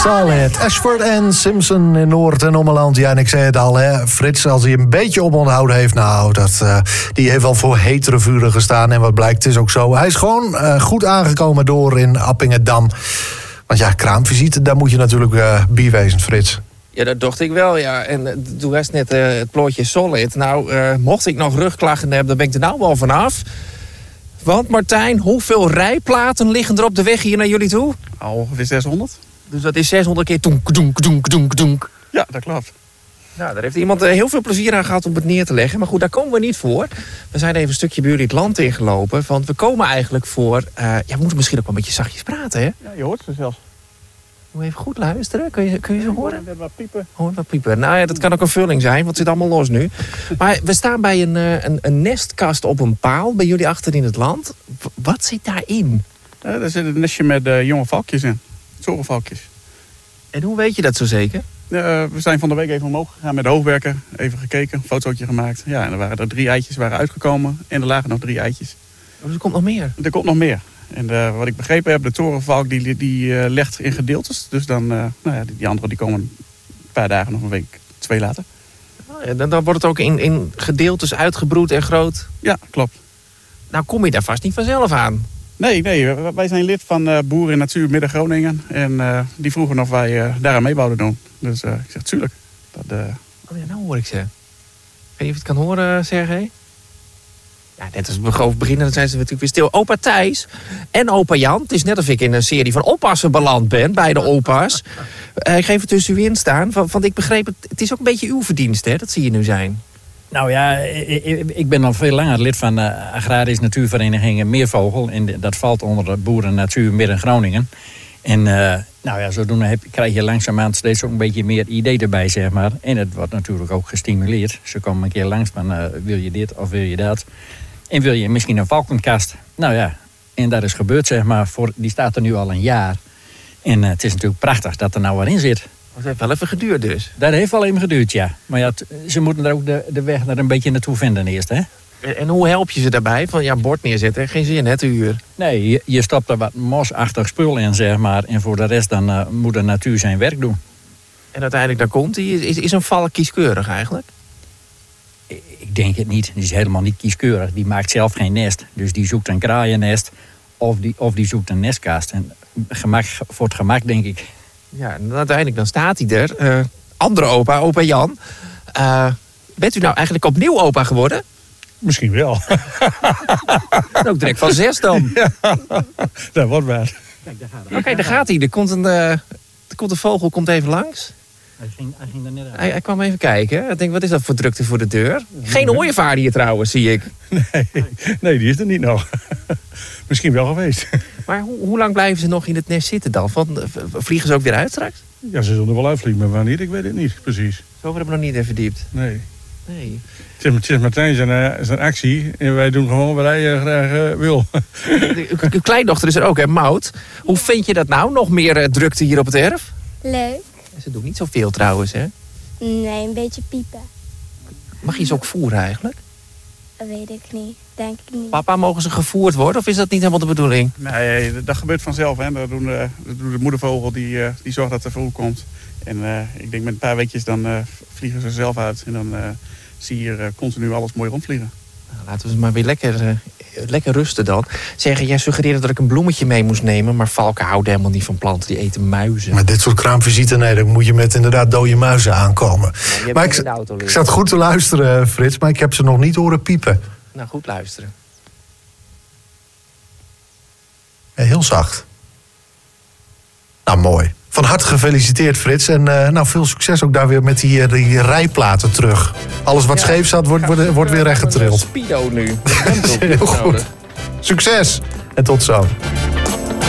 Solid. Ashford en Simpson in Noord- en Ommeland. Ja, en ik zei het al, hè. Frits, als hij een beetje oponthouden heeft... nou, die heeft al voor hetere vuren gestaan. En wat blijkt, het is ook zo. Hij is gewoon goed aangekomen door in Appingedam. Want ja, kraamvisite, daar moet je natuurlijk bij wezen, Frits. Ja, dat dacht ik wel, ja. En toen was net het plotje Solid. Nou, mocht ik nog rugklachten hebben, dan ben ik er nou wel vanaf. Want Martijn, hoeveel rijplaten liggen er op de weg hier naar jullie toe? Ongeveer 600. Dus dat is 600 keer donk, donk, donk, donk, donk. Ja, dat klopt. Nou, daar heeft iemand heel veel plezier aan gehad om het neer te leggen. Maar goed, daar komen we niet voor. We zijn even een stukje bij jullie het land ingelopen. Want we komen eigenlijk voor... we moeten misschien ook wel een beetje zachtjes praten, hè? Ja, je hoort ze zelfs. Moet even goed luisteren. Kun je ze horen? Ja, wat piepen. Hoor wat piepen. Nou ja, dat kan ook een vulling zijn, want het zit allemaal los nu. Maar we staan bij een nestkast op een paal bij jullie achter in het land. Wat zit daarin? Daar zit een nestje met jonge valkjes in. Zorgenvalkjes. En hoe weet je dat zo zeker? We zijn van de week even omhoog gegaan met de hoogwerker. Even gekeken, een fotootje gemaakt. Ja, en er waren er 3 eitjes waren uitgekomen. En er lagen nog 3 eitjes. Oh, dus er komt nog meer? Er komt nog meer. En wat ik begrepen heb, de torenvalk die legt in gedeeltes. Dus dan, die anderen die komen een paar dagen, nog een week, 2 later. Oh ja, dan wordt het ook in gedeeltes uitgebroed en groot. Ja, klopt. Nou kom je daar vast niet vanzelf aan. Nee, wij zijn lid van Boeren in Natuur Midden-Groningen. En die vroegen of wij daaraan mee wouden doen. Dus ik zeg, tuurlijk. Oh ja, nou hoor ik ze. Ik weet niet of je het kan horen, Sergej. Ja, net als we over beginnen, dan zijn ze natuurlijk weer stil. Opa Thijs en opa Jan. Het is net of ik in een serie van oppassen beland ben, bij de opa's. Ik geef het tussen u in staan. Want ik begreep, het is ook een beetje uw verdienst, hè? Dat zie je nu zijn. Nou ja, ik ben al veel langer lid van de Agrarische Natuurvereniging Meervogel. En dat valt onder de Boeren Natuur Midden-Groningen. En zodoende krijg je langzamerhand steeds ook een beetje meer idee erbij, zeg maar. En het wordt natuurlijk ook gestimuleerd. Ze komen een keer langs van, wil je dit of wil je dat? En wil je misschien een valkenkast? Nou ja, en dat is gebeurd, zeg maar. Die staat er nu al een jaar. En het is natuurlijk prachtig dat er nou wat in zit. Dat heeft wel even geduurd dus. Dat heeft wel even geduurd, ja. Maar ja, ze moeten er ook de weg er een beetje naartoe vinden eerst, hè? En hoe help je ze daarbij? Van ja, bord neerzetten, geen zin, hè, te huur. Nee, je stopt er wat mosachtig spul in, zeg maar. En voor de rest dan moet de natuur zijn werk doen. En uiteindelijk dan komt hij. Is een valk kieskeurig eigenlijk? Ik denk het niet. Die is helemaal niet kieskeurig. Die maakt zelf geen nest. Dus die zoekt een kraaiennest of die zoekt een nestkast. En voor het gemak, denk ik. Ja, en uiteindelijk dan staat hij er. Andere opa Jan. Bent u nou eigenlijk opnieuw opa geworden? Misschien wel. Ook direct van 6 dan. Ja, dat wordt waar. Kijk, daar gaat hij. Er komt een vogel even langs. Hij ging er net uit. Hij kwam even kijken. Ik denk, wat is dat voor drukte voor de deur? Geen ooievaar hier trouwens, zie ik. Nee, die is er niet nog. Misschien wel geweest. Maar hoe lang blijven ze nog in het nest zitten dan? Vliegen ze ook weer uit straks? Ja, ze zullen er wel uitvliegen, maar wanneer, ik weet het niet precies. Zo hebben we nog niet in verdiept. Nee. Het is Martijn zijn actie en wij doen gewoon wat hij graag wil. Uw kleindochter is er ook, hè, Maud. Hoe vind je dat nou? Nog meer drukte hier op het erf? Leuk. Ze doen niet zoveel trouwens, hè? Nee, een beetje piepen. Mag je ze ook voeren eigenlijk? Dat weet ik niet. Denk ik niet. Papa, mogen ze gevoerd worden of is dat niet helemaal de bedoeling? Nee, dat gebeurt vanzelf. Hè. Dat doet de moedervogel die zorgt dat er vroeg komt. En ik denk met een paar weekjes dan vliegen ze zelf uit. En dan zie je hier continu alles mooi rondvliegen. Nou, laten we ze maar weer lekker rusten dan. Zeggen, jij suggereerde dat ik een bloemetje mee moest nemen. Maar valken houden helemaal niet van planten. Die eten muizen. Maar dit soort kraamvisite, nee, dan moet je met inderdaad dode muizen aankomen. Ja, maar ik zat goed te luisteren, Frits. Maar ik heb ze nog niet horen piepen. Nou, goed luisteren. Heel zacht. Nou, mooi. Van harte gefeliciteerd, Frits. En veel succes ook daar weer met die rijplaten terug. Alles wat scheef zat, wordt weer rechtgetrild. Speedo nu. Heel goed. Succes en tot zo.